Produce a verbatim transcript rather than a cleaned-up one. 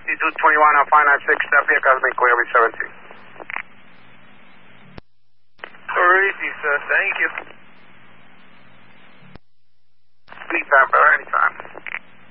fifty-two twenty-one on five nine six, that vehicle has been cleared with seventeen. Easy, sir. Thank you. Anytime, brother, anytime.